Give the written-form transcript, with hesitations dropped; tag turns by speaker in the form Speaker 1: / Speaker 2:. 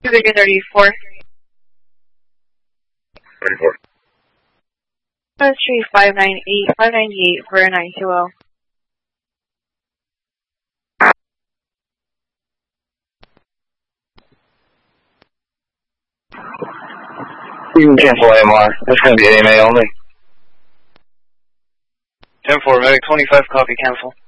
Speaker 1: Division 34.
Speaker 2: 34.
Speaker 1: 598 for 920.
Speaker 2: You can cancel AMR. It's going to be AMA only.
Speaker 3: 10-4, Medic 25, copy, cancel.